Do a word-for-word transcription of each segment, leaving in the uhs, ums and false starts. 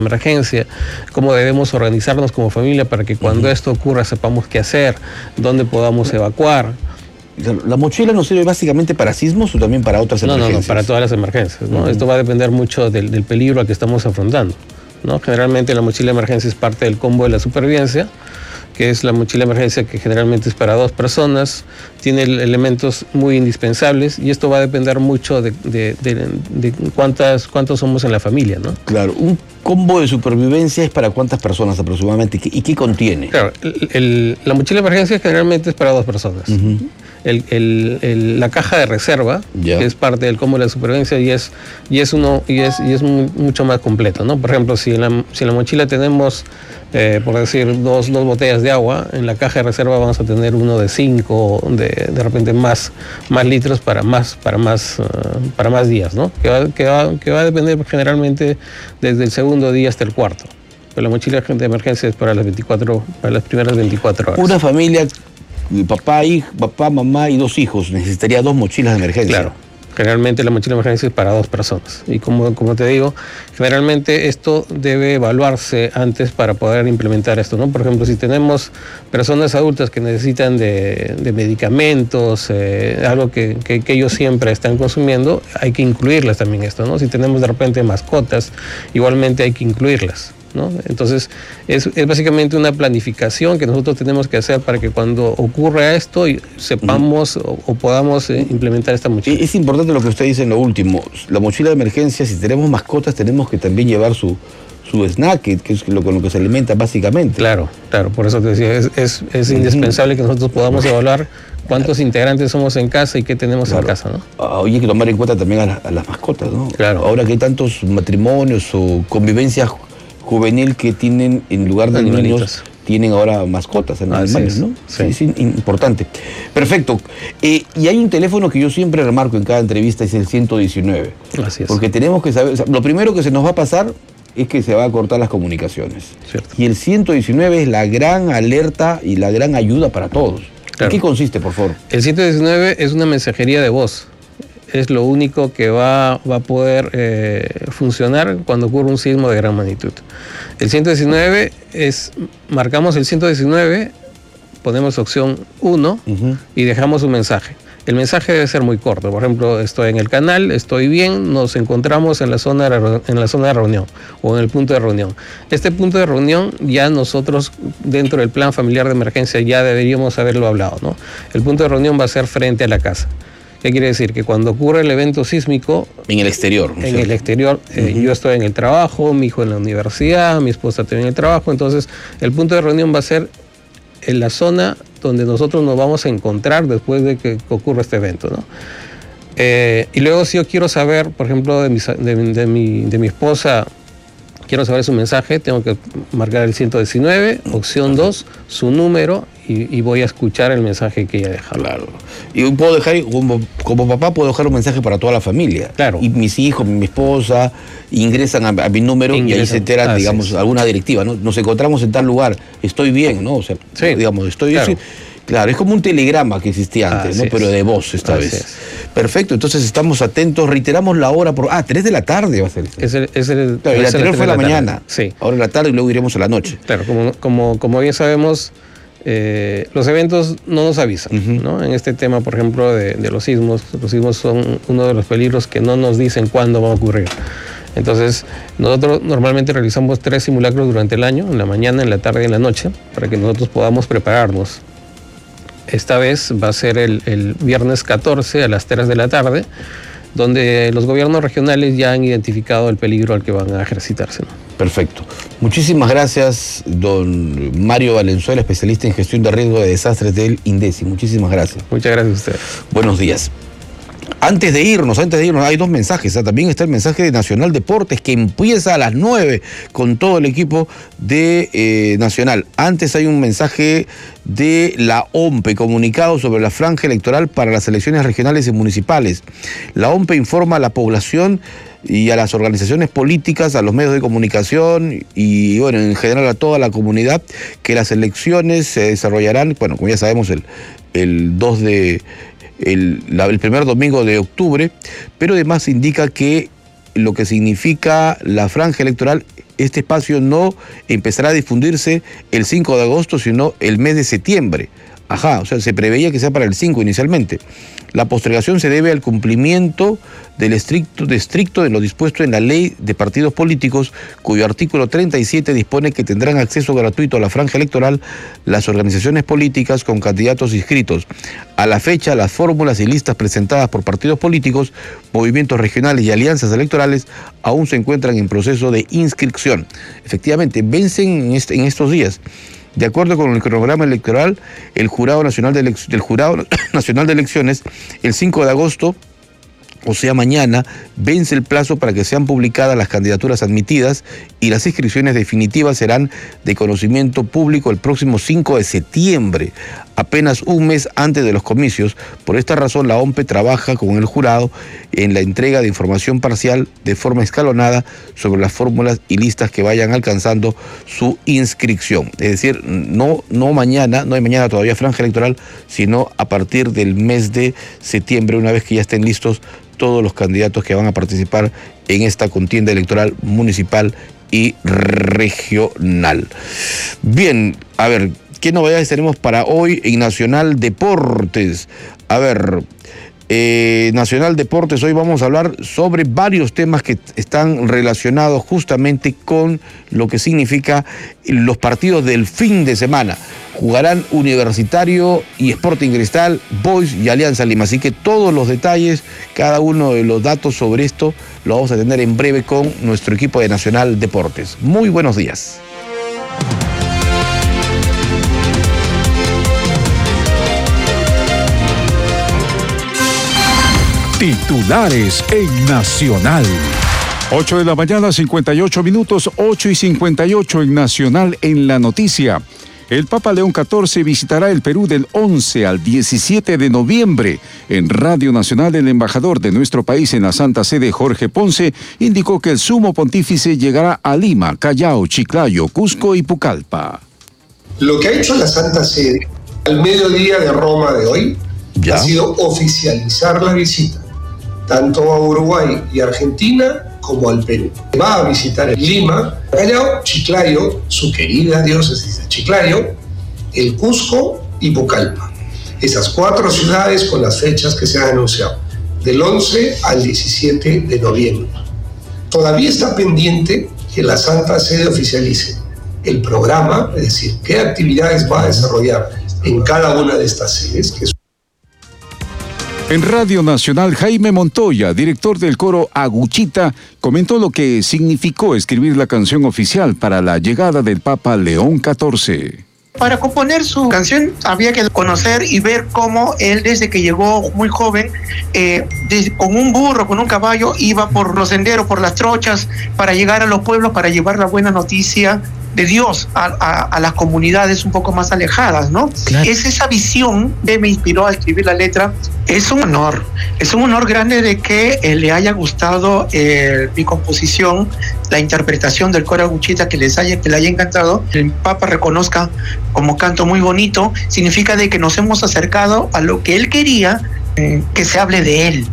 emergencia, cómo debemos organizarnos como familia para que cuando uh-huh. esto ocurra sepamos qué hacer, dónde podamos evacuar. ¿La mochila nos sirve básicamente para sismos o también para otras emergencias? No, no, no, para todas las emergencias, ¿no? Uh-huh. Esto va a depender mucho del, del peligro al que estamos afrontando, ¿no? Generalmente la mochila de emergencia es parte del combo de la supervivencia, que es la mochila de emergencia que generalmente es para dos personas, tiene elementos muy indispensables y esto va a depender mucho de, de, de, de cuántas, cuántos somos en la familia, ¿no? Claro, un combo de supervivencia es para cuántas personas aproximadamente y qué contiene. Claro, el, el, la mochila de emergencia generalmente es para dos personas. Uh-huh. El, el, el, la caja de reserva, yeah. que es parte del combo de la supervivencia y es, y es, uno, y es, y es muy, mucho más completo, ¿no? Por ejemplo, si en la, si en la mochila tenemos, eh, por decir, dos, dos botellas de agua, en la caja de reserva vamos a tener uno de cinco, de, de repente más, más litros para más, para, más, uh, para más días, ¿no? Que va, que, va, que va a depender generalmente desde el segundo día hasta el cuarto. Pero la mochila de emergencia es para las, veinticuatro, para las primeras veinticuatro horas. Una familia... Papá, hijo, papá, mamá y dos hijos, necesitaría dos mochilas de emergencia. Claro, generalmente la mochila de emergencia es para dos personas. Y como, como te digo, generalmente esto debe evaluarse antes para poder implementar esto, ¿no? Por ejemplo, si tenemos personas adultas que necesitan de, de medicamentos, eh, algo que, que, que ellos siempre están consumiendo, hay que incluirlas también esto, ¿no? Si tenemos de repente mascotas, igualmente hay que incluirlas, ¿no? Entonces es, es básicamente una planificación que nosotros tenemos que hacer para que cuando ocurra esto sepamos uh-huh. o, o podamos eh, implementar esta mochila. Es importante lo que usted dice en lo último, la mochila de emergencia, si tenemos mascotas tenemos que también llevar su, su snack, que es lo con lo que se alimenta básicamente. Claro, claro, por eso te decía, es, es, es uh-huh. indispensable que nosotros podamos evaluar cuántos claro. integrantes somos en casa y qué tenemos claro. en casa, ¿no? Ah, hay que tomar en cuenta también a, la, a las mascotas, ¿no? Claro. Ahora que hay tantos matrimonios o convivencias juvenil que tienen, en lugar de Animalitos. niños, tienen ahora mascotas, animales, es. ¿no? Sí. Es importante. Perfecto. Eh, y hay un teléfono que yo siempre remarco en cada entrevista, es el ciento diecinueve. Así es. Porque tenemos que saber, o sea, lo primero que se nos va a pasar es que se va a cortar las comunicaciones. Cierto. Y el ciento diecinueve es la gran alerta y la gran ayuda para todos. Claro. ¿En qué consiste, por favor? El ciento diecinueve es una mensajería de voz. Es lo único que va, va a poder eh, funcionar cuando ocurre un sismo de gran magnitud. El ciento diecinueve es, marcamos el ciento diecinueve, ponemos opción uno uh-huh. y dejamos un mensaje. El mensaje debe ser muy corto. Por ejemplo, estoy en el canal, estoy bien, nos encontramos en la zona de, en la zona de reunión o en el punto de reunión. Este punto de reunión ya nosotros dentro del plan familiar de emergencia ya deberíamos haberlo hablado, ¿no? El punto de reunión va a ser frente a la casa. ¿Qué quiere decir? Que cuando ocurre el evento sísmico... En el exterior. En el exterior. Eh, uh-huh. Yo estoy en el trabajo, mi hijo en la universidad, mi esposa también en el trabajo. Entonces, el punto de reunión va a ser en la zona donde nosotros nos vamos a encontrar después de que ocurra este evento, ¿no? Eh, y luego, si yo quiero saber, por ejemplo, de mi, de, de, mi, de mi esposa, quiero saber su mensaje, tengo que marcar el ciento diecinueve, opción dos, su número, y, y voy a escuchar el mensaje que ella deja. Claro. Y puedo dejar, como, como papá, puedo dejar un mensaje para toda la familia. Claro. Y mis hijos, mi esposa, ingresan a, a mi número ingresan. Y ahí se enteran, ah, digamos, sí. alguna directiva, ¿no? Nos encontramos en tal lugar, estoy bien, ¿no? O sea, sí. digamos, estoy claro. bien. Claro, es como un telegrama que existía antes, Así ¿no? Pero de voz esta Así vez. Es. Perfecto, entonces estamos atentos, reiteramos la hora por... Ah, tres de la tarde va a ser. Es el, es el, claro, el anterior fue la, la mañana. Sí. Ahora en la tarde y luego iremos a la noche. Claro, como, como, como bien sabemos, eh, los eventos no nos avisan, uh-huh. ¿no? En este tema, por ejemplo, de, de los sismos, los sismos son uno de los peligros que no nos dicen cuándo van a ocurrir. Entonces, nosotros normalmente realizamos tres simulacros durante el año, en la mañana, en la tarde y en la noche, para que nosotros podamos prepararnos. Esta vez va a ser el, el viernes catorce a las tres de la tarde, donde los gobiernos regionales ya han identificado el peligro al que van a ejercitarse, ¿no? Perfecto. Muchísimas gracias, don Mario Valenzuela, especialista en gestión de riesgo de desastres del INDECI. Muchísimas gracias. Muchas gracias a ustedes. Buenos días. Antes de irnos, antes de irnos, hay dos mensajes. ¿eh? También está el mensaje de Nacional Deportes, que empieza a las nueve con todo el equipo de eh, Nacional. Antes hay un mensaje de la O M P E, comunicado sobre la franja electoral para las elecciones regionales y municipales. La O M P E informa a la población y a las organizaciones políticas, a los medios de comunicación y, bueno, en general a toda la comunidad, que las elecciones se desarrollarán, bueno, como ya sabemos, el, el dos de... El, la, el primer domingo de octubre, pero además indica que lo que significa la franja electoral este espacio no empezará a difundirse el cinco de agosto, sino el mes de septiembre. Ajá, o sea, se preveía que sea para el cinco inicialmente. La postergación se debe al cumplimiento del estricto, de estricto de lo dispuesto en la Ley de Partidos Políticos, cuyo artículo treinta y siete dispone que tendrán acceso gratuito a la franja electoral las organizaciones políticas con candidatos inscritos. A la fecha, las fórmulas y listas presentadas por partidos políticos, movimientos regionales y alianzas electorales aún se encuentran en proceso de inscripción. Efectivamente, vencen en, este, en estos días. De acuerdo con el cronograma electoral, el Jurado Nacional de Elec- del Jurado Nacional de Elecciones, el cinco de agosto, o sea mañana, vence el plazo para que sean publicadas las candidaturas admitidas y las inscripciones definitivas serán de conocimiento público el próximo cinco de septiembre, apenas un mes antes de los comicios. Por esta razón, la O M P E trabaja con el jurado en la entrega de información parcial de forma escalonada sobre las fórmulas y listas que vayan alcanzando su inscripción. Es decir, no, no mañana, no hay mañana todavía franja electoral, sino a partir del mes de septiembre, una vez que ya estén listos todos los candidatos que van a participar en esta contienda electoral municipal y regional. Bien, a ver, ¿qué novedades tenemos para hoy en Nacional Deportes? A ver, eh, Nacional Deportes, hoy vamos a hablar sobre varios temas que están relacionados justamente con lo que significa los partidos del fin de semana. Jugarán Universitario y Sporting Cristal, Boys y Alianza Lima. Así que todos los detalles, cada uno de los datos sobre esto, lo vamos a tener en breve con nuestro equipo de Nacional Deportes. Muy buenos días. Titulares en Nacional. ocho de la mañana, cincuenta y ocho minutos, ocho y cincuenta y ocho en Nacional en la noticia. El Papa León catorce visitará el Perú del once al diecisiete de noviembre. En Radio Nacional, el embajador de nuestro país en la Santa Sede, Jorge Ponce, indicó que el sumo pontífice llegará a Lima, Callao, Chiclayo, Cusco y Pucallpa. Lo que ha hecho la Santa Sede al mediodía de Roma de hoy ¿Ya? ha sido oficializar la visita, tanto a Uruguay y Argentina como al Perú. Va a visitar Lima, Callao, Chiclayo, su querida diócesis de Chiclayo, el Cusco y Pucallpa. Esas cuatro ciudades con las fechas que se han anunciado, del once al diecisiete de noviembre. Todavía está pendiente que la Santa Sede oficialice el programa, es decir, qué actividades va a desarrollar en cada una de estas sedes, que es En Radio Nacional, Jaime Montoya, director del coro Aguchita, comentó lo que significó escribir la canción oficial para la llegada del Papa León catorce. Para componer su canción había que conocer y ver cómo él, desde que llegó muy joven, eh, de, con un burro, con un caballo, iba por los senderos, por las trochas, para llegar a los pueblos, para llevar la buena noticia de Dios a, a, a las comunidades un poco más alejadas, ¿no? Claro. Es esa visión que me inspiró a escribir la letra. Es un honor, es un honor grande de que eh, le haya gustado eh, mi composición, la interpretación del coro Aguchita, que les haya, que le haya encantado. El Papa reconozca como canto muy bonito, significa de que nos hemos acercado a lo que él quería, eh, que se hable de él.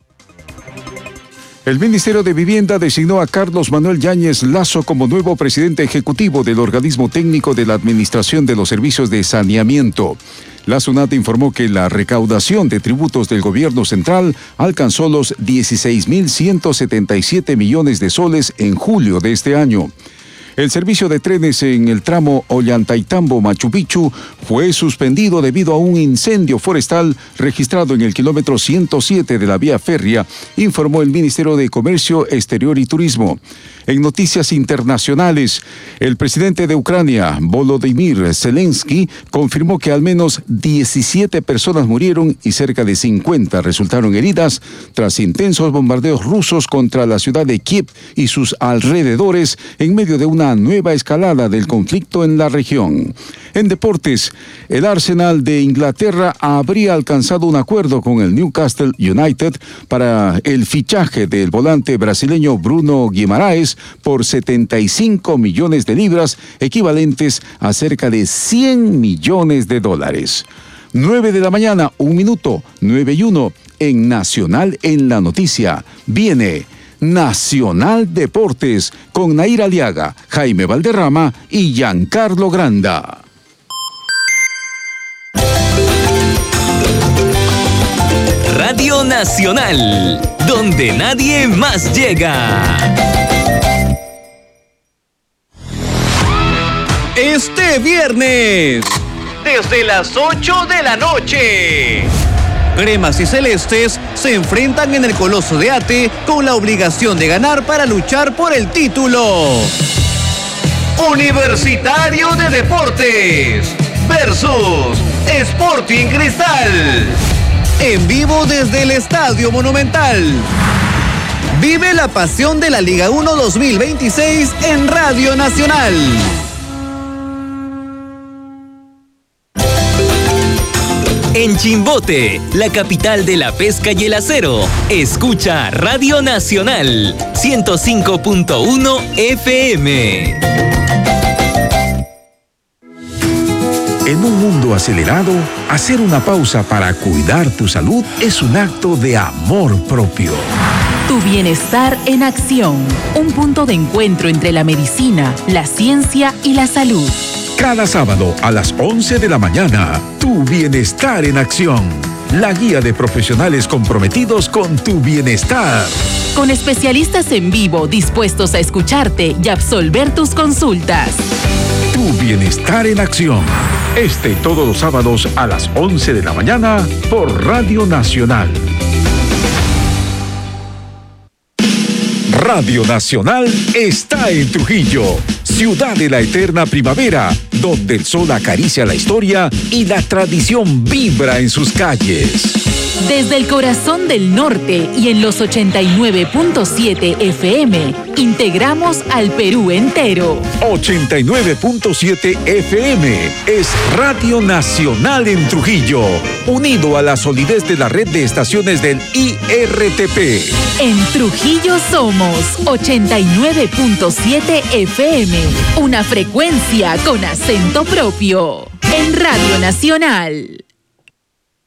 El Ministerio de Vivienda designó a Carlos Manuel Yáñez Lazo como nuevo presidente ejecutivo del organismo técnico de la Administración de los Servicios de Saneamiento. La SUNAT informó que la recaudación de tributos del gobierno central alcanzó los dieciséis mil ciento setenta y siete millones de soles en julio de este año. El servicio de trenes en el tramo Ollantaytambo-Machu Picchu fue suspendido debido a un incendio forestal registrado en el kilómetro ciento siete de la vía férrea, informó el Ministerio de Comercio Exterior y Turismo. En noticias internacionales, el presidente de Ucrania, Volodymyr Zelensky, confirmó que al menos diecisiete personas murieron y cerca de cincuenta resultaron heridas tras intensos bombardeos rusos contra la ciudad de Kiev y sus alrededores en medio de una nueva escalada del conflicto en la región. En deportes, el Arsenal de Inglaterra habría alcanzado un acuerdo con el Newcastle United para el fichaje del volante brasileño Bruno Guimaraes por setenta y cinco millones de libras, equivalentes a cerca de cien millones de dólares. nueve de la mañana, un minuto, nueve y uno, en Nacional en la Noticia. Viene Nacional Deportes, con Nair Aliaga, Jaime Valderrama y Giancarlo Granda. Radio Nacional, donde nadie más llega. Este viernes, desde las ocho de la noche, Cremas y Celestes se enfrentan en el Coloso de Ate con la obligación de ganar para luchar por el título. Universitario de Deportes versus Sporting Cristal. En vivo desde el Estadio Monumental. Vive la pasión de la Liga uno dos mil veintiséis en Radio Nacional. En Chimbote, la capital de la pesca y el acero, escucha Radio Nacional ciento cinco punto uno F M. En un mundo acelerado, hacer una pausa para cuidar tu salud es un acto de amor propio. Tu bienestar en acción, un punto de encuentro entre la medicina, la ciencia y la salud. Cada sábado a las once de la mañana, Tu Bienestar en Acción. La guía de profesionales comprometidos con tu bienestar. Con especialistas en vivo dispuestos a escucharte y absolver tus consultas. Tu Bienestar en Acción. Este y todos los sábados a las once de la mañana por Radio Nacional. Radio Nacional está en Trujillo, ciudad de la eterna primavera, donde el sol acaricia la historia y la tradición vibra en sus calles. Desde el corazón del norte y en los ochenta y nueve punto siete F M, integramos al Perú entero. ochenta y nueve punto siete F M es Radio Nacional en Trujillo, unido a la solidez de la red de estaciones del I R T P. En Trujillo somos ochenta y nueve punto siete F M, una frecuencia con acento propio. En Radio Nacional.